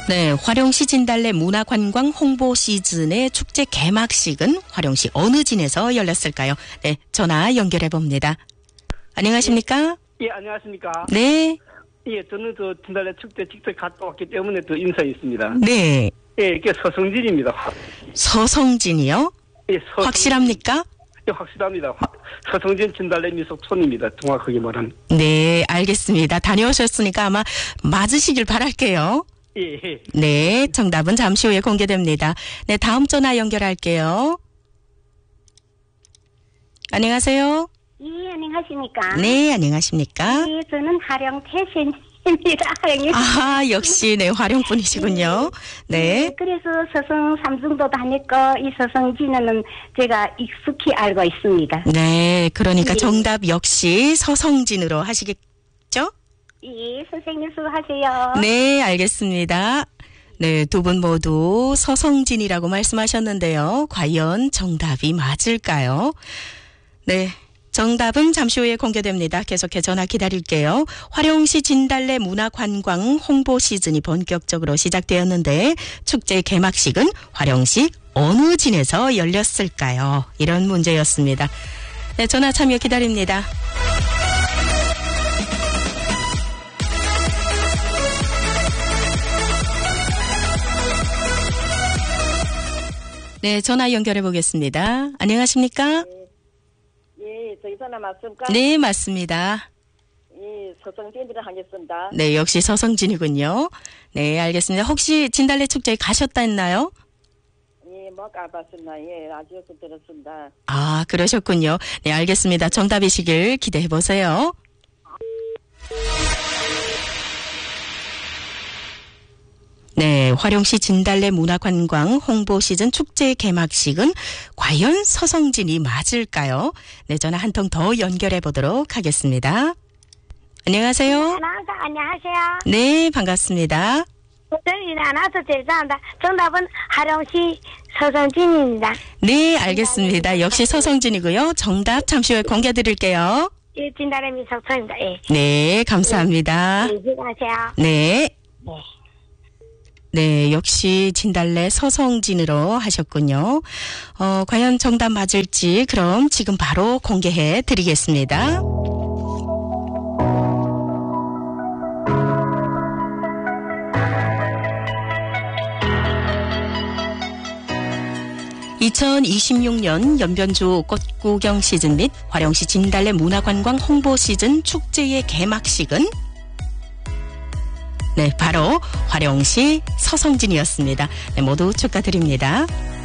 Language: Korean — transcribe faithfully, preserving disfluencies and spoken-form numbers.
네, 화령시 진달래 문화관광 홍보 시즌의 축제 개막식은 화령시 어느 진에서 열렸을까요? 네, 전화 연결해 봅니다. 안녕하십니까? 예, 예, 안녕하십니까? 네. 예, 저는 저 진달래 축제 직접 갔다 왔기 때문에 더 인사에 있습니다. 네. 예, 이게 서성진입니다. 서성진이요? 예, 서성진. 확실합니까? 예, 확실합니다. 화, 서성진 진달래 미속촌입니다. 정확하게 말하면. 네, 알겠습니다. 다녀오셨으니까 아마 맞으시길 바랄게요. 예, 예. 네, 정답은 잠시 후에 공개됩니다. 네, 다음 전화 연결할게요. 안녕하세요. 예, 안녕하십니까? 네, 안녕하십니까? 예, 저는 하령 태신입니다. 하령이. 아, 역시 네, 화령분이시군요. 네. 예, 그래서 서성 삼중도 다녔고 이 서성진은 제가 익숙히 알고 있습니다. 네, 그러니까 예. 정답 역시 서성진으로 하시겠죠? 예, 선생님 수고하세요. 네, 알겠습니다. 네, 두 분 모두 서성진이라고 말씀하셨는데요. 과연 정답이 맞을까요? 네. 정답은 잠시 후에 공개됩니다. 계속해 전화 기다릴게요. 화령시 진달래 문화관광 홍보 시즌이 본격적으로 시작되었는데 축제 개막식은 화령시 어느 진에서 열렸을까요? 이런 문제였습니다. 네, 전화 참여 기다립니다. 네, 전화 연결해 보겠습니다. 안녕하십니까? 예, 저희 전화 맞습니까? 네, 맞습니다. 예, 서성진이라 하겠습니다. 네, 역시 서성진이군요. 네, 알겠습니다. 혹시 진달래 축제에 가셨다 했나요? 예, 뭐 가봤습니다. 예, 라디오에서 들었습니다. 아, 그러셨군요. 네, 알겠습니다. 정답이시길 기대해 보세요. 네, 화령시 진달래 문화관광 홍보 시즌 축제 개막식은 과연 서성진이 맞을까요? 네, 전화 한 통 더 연결해 보도록 하겠습니다. 안녕하세요. 아나운서 안녕하세요. 네, 반갑습니다. 저희는 아나운서 죄송합니다. 정답은 하령시 서성진입니다. 네, 알겠습니다. 역시 서성진이고요. 정답 잠시 후에 공개 드릴게요. 예, 진달래 미속촌입니다. 예. 네, 감사합니다. 예, 수고하세요. 네. 네. 네, 역시 진달래 서성진으로 하셨군요. 어, 과연 정답 맞을지 그럼 지금 바로 공개해 드리겠습니다. 이천이십육 년 연변주 꽃구경 시즌 및 화령시 진달래 문화관광 홍보 시즌 축제의 개막식은 네, 바로 화령시 서성진이었습니다. 네, 모두 축하드립니다.